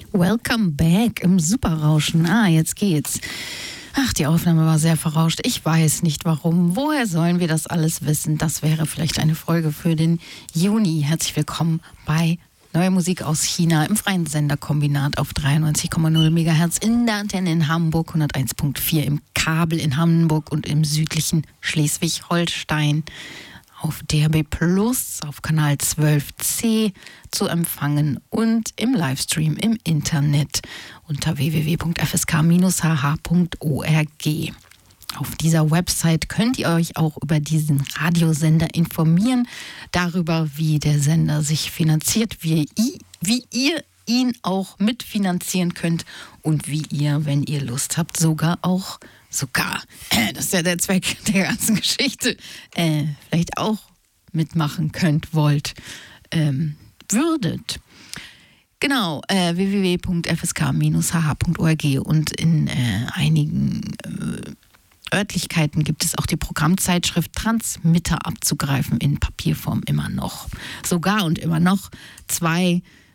Welcome back im Superrauschen. Jetzt geht's. Ach, die Aufnahme war sehr verrauscht. Ich weiß nicht warum. Woher sollen wir das alles wissen? Das wäre vielleicht eine Folge für den Juni. Herzlich willkommen bei Neue Musik aus China im freien Senderkombinat auf 93,0 MHz in der Antenne in Hamburg, 101,4 im Kabel in Hamburg und im südlichen Schleswig-Holstein. Auf DAB Plus, auf Kanal 12c zu empfangen und im Livestream im Internet unter www.fsk-hh.org. Auf dieser Website könnt ihr euch auch über diesen Radiosender informieren, darüber, wie der Sender sich finanziert, wie ihr ihn auch mitfinanzieren könnt und wie ihr, wenn ihr Lust habt, sogar, das ist ja der Zweck der ganzen Geschichte, vielleicht auch mitmachen könnt, würdet. Genau, www.fsk-hh.org und in einigen Örtlichkeiten gibt es auch die Programmzeitschrift Transmitter abzugreifen in Papierform immer noch. Sogar und immer noch 2